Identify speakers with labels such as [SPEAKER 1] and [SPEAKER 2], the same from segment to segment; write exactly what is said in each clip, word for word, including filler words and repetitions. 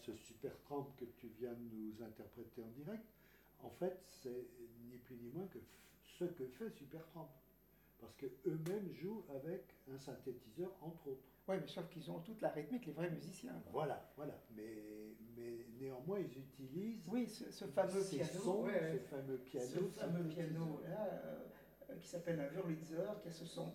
[SPEAKER 1] ce Supertramp que tu viens de nous interpréter en direct, en fait, c'est ni plus ni moins que ce que fait Supertramp. Parce qu'eux-mêmes jouent avec un synthétiseur, entre autres.
[SPEAKER 2] Oui, mais sauf qu'ils ont toute la rythmique, les vrais musiciens. Quoi.
[SPEAKER 1] Voilà, voilà. Mais, mais néanmoins, ils utilisent
[SPEAKER 2] oui, ce, ce fameux
[SPEAKER 1] ces
[SPEAKER 2] piano,
[SPEAKER 1] sons,
[SPEAKER 2] ouais,
[SPEAKER 1] ce fameux piano,
[SPEAKER 2] ce fameux piano là, euh, qui s'appelle un Wurlitzer, qui a ce son.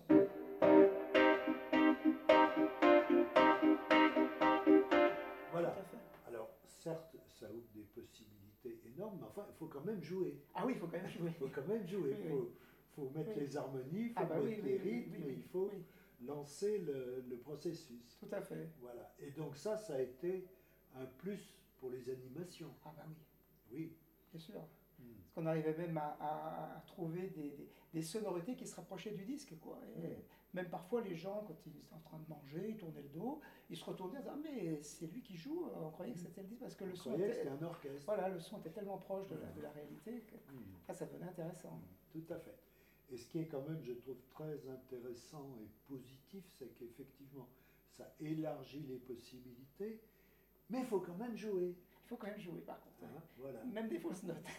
[SPEAKER 1] Voilà. Alors, certes, ça ouvre des possibilités énormes, mais enfin, il faut quand même jouer.
[SPEAKER 2] Ah oui, il faut quand même jouer.
[SPEAKER 1] Il faut quand même jouer. Il
[SPEAKER 2] oui,
[SPEAKER 1] faut, faut mettre
[SPEAKER 2] oui.
[SPEAKER 1] les harmonies, il faut
[SPEAKER 2] ah bah
[SPEAKER 1] mettre
[SPEAKER 2] oui,
[SPEAKER 1] les
[SPEAKER 2] oui,
[SPEAKER 1] rythmes,
[SPEAKER 2] oui, oui,
[SPEAKER 1] il faut
[SPEAKER 2] oui.
[SPEAKER 1] lancer le, le processus.
[SPEAKER 2] Tout à fait.
[SPEAKER 1] Voilà. Et donc ça, ça a été un plus pour les animations.
[SPEAKER 2] Ah bah oui.
[SPEAKER 1] Oui.
[SPEAKER 2] Bien sûr.
[SPEAKER 1] Hmm.
[SPEAKER 2] Parce qu'on arrivait même à, à, à trouver des, des, des sonorités qui se rapprochaient du disque. Quoi. Et
[SPEAKER 1] Hmm.
[SPEAKER 2] même parfois, les gens, quand ils étaient en train de manger, ils tournaient le dos, ils se retournaient et disaient « Ah, mais c'est lui qui joue, on croyait que c'était le disque. » Parce que le
[SPEAKER 1] On
[SPEAKER 2] son,
[SPEAKER 1] croyait
[SPEAKER 2] était,
[SPEAKER 1] que c'était un orchestre.
[SPEAKER 2] Voilà, le son était tellement proche de la, de la réalité que
[SPEAKER 1] Hmm.
[SPEAKER 2] enfin, ça devenait intéressant.
[SPEAKER 1] Hmm. Tout à fait. Et ce qui est quand même, je trouve, très intéressant et positif, c'est qu'effectivement, ça élargit les possibilités, mais il faut quand même jouer.
[SPEAKER 2] Il faut quand même jouer, par contre.
[SPEAKER 1] Hein, voilà.
[SPEAKER 2] Même des fausses notes.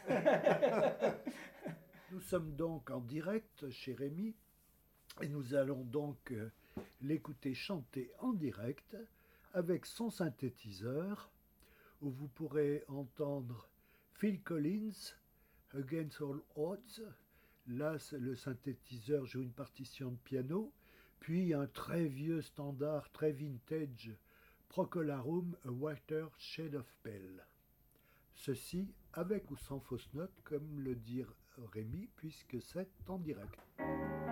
[SPEAKER 1] Nous sommes donc en direct chez Rémi, et nous allons donc euh, l'écouter chanter en direct avec son synthétiseur, où vous pourrez entendre Phil Collins, Against All Odds. Là, le synthétiseur joue une partition de piano, puis un très vieux standard, très vintage, Procolarum, A Whiter Shade of Pale. Ceci avec ou sans fausse note, comme le dit Rémi, puisque c'est en direct.